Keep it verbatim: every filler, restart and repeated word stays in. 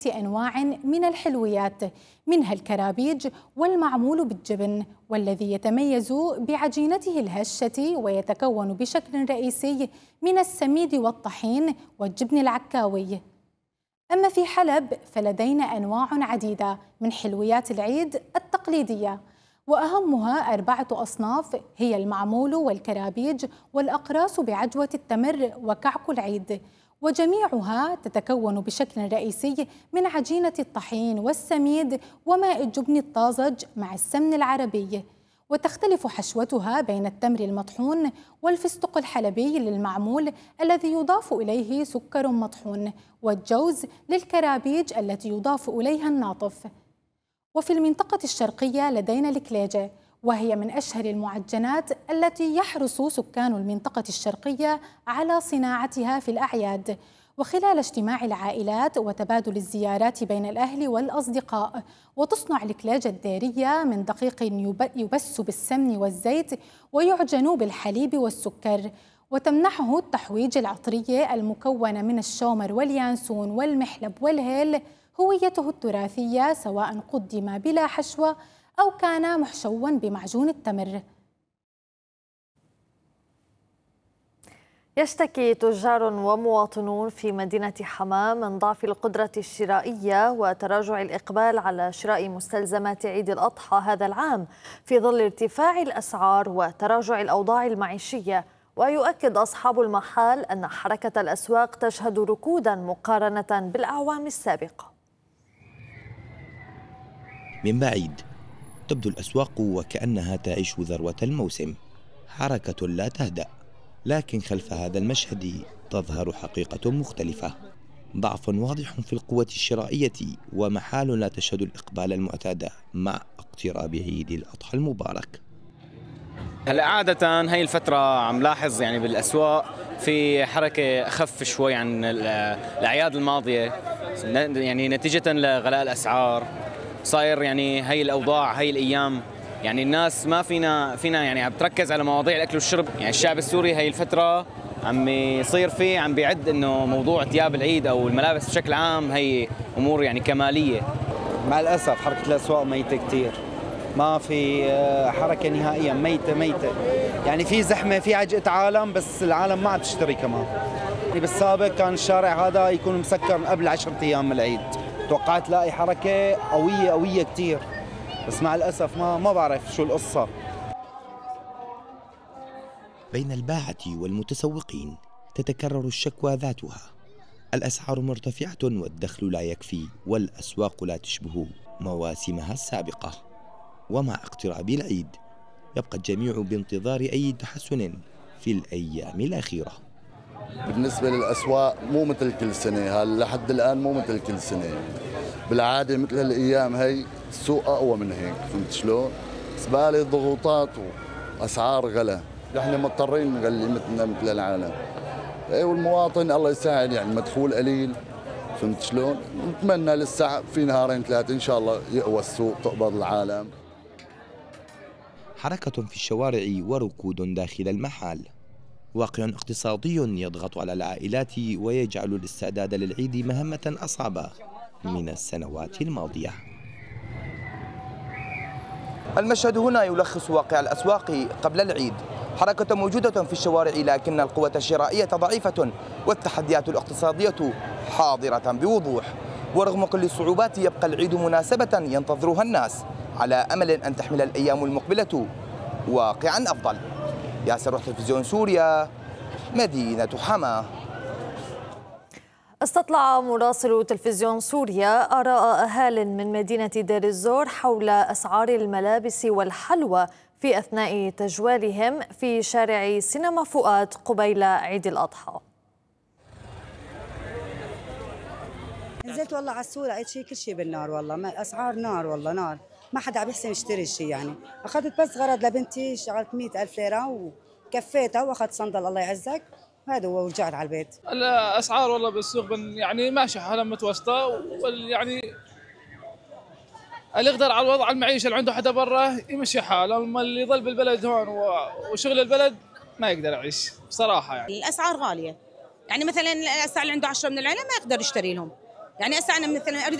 أنواع من الحلويات منها الكرابيج والمعمول بالجبن، والذي يتميز بعجينته الهشة ويتكون بشكل رئيسي من السميد والطحين والجبن العكاوي. أما في حلب فلدينا أنواع عديدة من حلويات العيد التقليدية، وأهمها أربعة أصناف هي المعمول والكرابيج والأقراص بعجوة التمر وكعك العيد، وجميعها تتكون بشكل رئيسي من عجينة الطحين والسميد وماء الجبن الطازج مع السمن العربي، وتختلف حشوتها بين التمر المطحون والفستق الحلبي للمعمول الذي يضاف إليه سكر مطحون، والجوز للكرابيج التي يضاف إليها الناطف. وفي المنطقة الشرقية لدينا الكليجة، وهي من أشهر المعجنات التي يحرص سكان المنطقة الشرقية على صناعتها في الأعياد، وخلال اجتماع العائلات وتبادل الزيارات بين الأهل والأصدقاء. وتصنع الكلاجة الدارية من دقيق يبس بالسمن والزيت ويعجن بالحليب والسكر، وتمنحه التحويج العطرية المكونة من الشومر واليانسون والمحلب والهيل هويته التراثية، سواء قدم بلا حشوة أو كان محشوا بمعجون التمر. يشتكي تجار ومواطنون في مدينة حماة من ضعف القدرة الشرائية وتراجع الإقبال على شراء مستلزمات عيد الأضحى هذا العام في ظل ارتفاع الأسعار وتراجع الأوضاع المعيشية. ويؤكد أصحاب المحال أن حركة الأسواق تشهد ركودا مقارنة بالأعوام السابقة. من بعيد تبدو الأسواق وكأنها تعيش ذروة الموسم، حركة لا تهدأ، لكن خلف هذا المشهد تظهر حقيقة مختلفة، ضعف واضح في القوة الشرائية ومحال لا تشهد الإقبال المعتاد مع اقتراب عيد الأضحى المبارك. هلا عادة هاي الفترة عم لاحظ يعني بالأسواق في حركة أخف شوي عن الأعياد الماضية، يعني نتيجة لغلاء الأسعار. صاير يعني هاي الأوضاع هاي الأيام يعني الناس ما فينا فينا يعني عم تركز على مواضيع الأكل والشرب. يعني الشعب السوري هاي الفترة عم يصير فيه عم بيعد إنه موضوع ثياب العيد أو الملابس بشكل عام هي أمور يعني كمالية. مع الأسف حركة الأسواق ميتة كتير، ما في حركة نهائيا، ميتة ميتة. يعني في زحمة، في عجقة عالم، بس العالم ما عم تشتري كمان. يعني بالسابق كان الشارع هذا يكون مسكر قبل عشرة أيام من العيد، توقعت لاقي حركة قوية قوية كتير، بس مع الأسف ما ما بعرف شو القصة. بين الباعة والمتسوقين تتكرر الشكوى ذاتها، الأسعار مرتفعة والدخل لا يكفي، والأسواق لا تشبه مواسمها السابقة. ومع اقتراب العيد يبقى الجميع بانتظار أي تحسن في الأيام الأخيرة. بالنسبة للأسواق مو مثل كل سنة، لحد الآن مو مثل كل سنة. بالعادة مثل هالأيام هي السوق أقوى من هيك، فهمت شلون؟ زبالة ضغوطات وأسعار غلا، نحن مضطرين نغلي مثلنا مثل العالم. اي والمواطن الله يساعد، يعني مدخول قليل، فهمت شلون؟ نتمنى لسه في نهارين ثلاثة إن شاء الله يقوى السوق، تقبض العالم. حركة في الشوارع وركود داخل المحال، واقع اقتصادي يضغط على العائلات ويجعل الاستعداد للعيد مهمة أصعب من السنوات الماضية. المشهد هنا يلخص واقع الأسواق قبل العيد، حركة موجودة في الشوارع لكن القوة الشرائية ضعيفة والتحديات الاقتصادية حاضرة بوضوح. ورغم كل الصعوبات يبقى العيد مناسبة ينتظرها الناس على أمل أن تحمل الأيام المقبلة واقعا أفضل. ياسر روح تلفزيون سوريا، مدينة حماة. استطلع مراسل تلفزيون سوريا آراء أهال من مدينة دير الزور حول أسعار الملابس والحلوى في أثناء تجوالهم في شارع سينما فؤاد قبيل عيد الأضحى. نزلت والله على السوق لقيت شيء كل شيء بالنار، والله ما الأسعار نار، والله نار، ما حدا عم يحسن يشتري شيء. يعني أخذت بس غرض لبنتي، شغلت مئة ألف ليرة وكفيتها وأخذت صندل الله يعزك، هذا هو، ورجعت على البيت. الأسعار والله بالسوق يعني ماشي حالها متوسطة، يعني اللي يقدر على الوضع المعيشة اللي عنده حدا برا يمشي حاله، اما اللي يظل بالبلد هون وشغل البلد ما يقدر يعيش بصراحة. يعني الأسعار غالية، يعني مثلا الأسعار اللي عنده عشرة من العيلة ما يقدر يشتري لهم، يعني هسه انا مثلا اريد